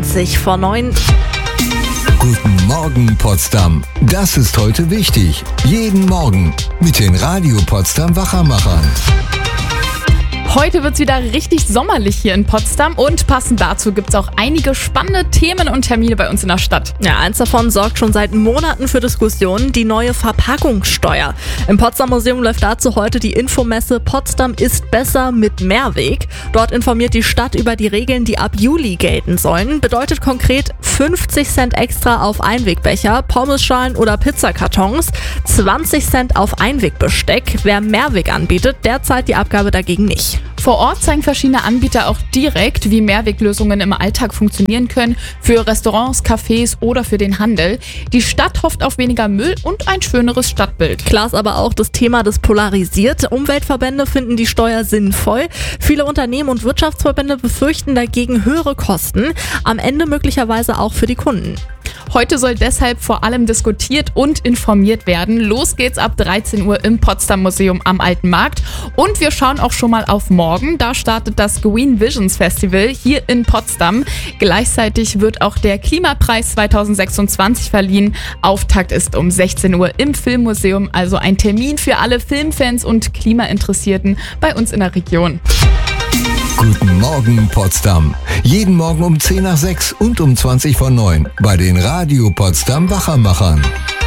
20 vor 9. Guten Morgen, Potsdam. Das ist heute wichtig. Jeden Morgen mit den Radio Potsdam Wachermachern. Heute wird es wieder richtig sommerlich hier in Potsdam und passend dazu gibt es auch einige spannende Themen und Termine bei uns in der Stadt. Ja, eins davon sorgt schon seit Monaten für Diskussionen, die neue Verpackungssteuer. Im Potsdam Museum läuft dazu heute die Infomesse Potsdam ist besser mit Mehrweg. Dort informiert die Stadt über die Regeln, die ab Juli gelten sollen. Bedeutet konkret 50 Cent extra auf Einwegbecher, Pommesschalen oder Pizzakartons, 20 Cent auf Einwegbesteck. Wer Mehrweg anbietet, der zahlt die Abgabe dagegen nicht. Vor Ort zeigen verschiedene Anbieter auch direkt, wie Mehrweglösungen im Alltag funktionieren können, für Restaurants, Cafés oder für den Handel. Die Stadt hofft auf weniger Müll und ein schöneres Stadtbild. Klar ist aber auch das Thema, das polarisiert. Umweltverbände finden die Steuer sinnvoll. Viele Unternehmen und Wirtschaftsverbände befürchten dagegen höhere Kosten, am Ende möglicherweise auch für die Kunden. Heute soll deshalb vor allem diskutiert und informiert werden. Los geht's ab 13 Uhr im Potsdam Museum am Alten Markt. Und wir schauen auch schon mal auf morgen. Da startet das Green Visions Festival hier in Potsdam. Gleichzeitig wird auch der Klimapreis 2026 verliehen. Auftakt ist um 16 Uhr im Filmmuseum. Also ein Termin für alle Filmfans und Klimainteressierten bei uns in der Region. Guten Morgen, Potsdam. Jeden Morgen um 10 nach 6 und um 20 vor 9 bei den Radio Potsdam Wachermachern.